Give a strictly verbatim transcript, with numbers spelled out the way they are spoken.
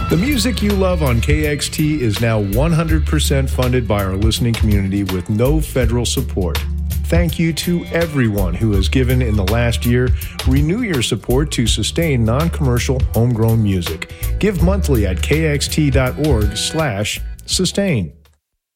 The music you love on K X T is now one hundred percent funded by our listening community with no federal support. Thank you to everyone who has given in the last year. Renew your support to sustain non-commercial homegrown music. Give monthly at kxt.org slash sustain.